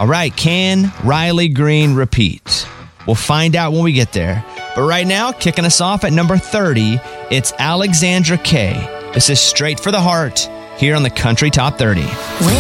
All right, can Riley Green repeat? We'll find out when we get there. But right now, kicking us off at number 30, it's Alexandra Kay. This is Straight for the Heart here on the Country Top 30.